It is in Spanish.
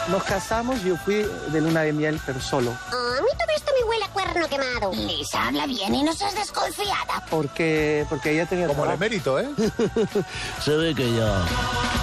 Nos casamos y yo fui de luna de miel, pero solo. A mí todo esto me huele a cuerno quemado. Lisa, habla bien y no seas desconfiada. Porque ella tenía Como el trabajo. emérito, ¿eh? Se ve que ya...